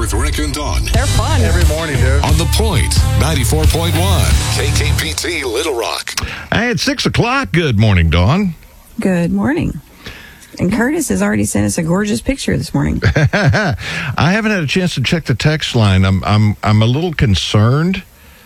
with Rick and Dawn. They're fun. Every morning, dude. On The Point, 94.1, KKPT Little Rock. Hey, it's 6 o'clock. Good morning, Dawn. Good morning. And Curtis has already sent us a gorgeous picture this morning. I haven't had a chance to check the text line. I'm a little concerned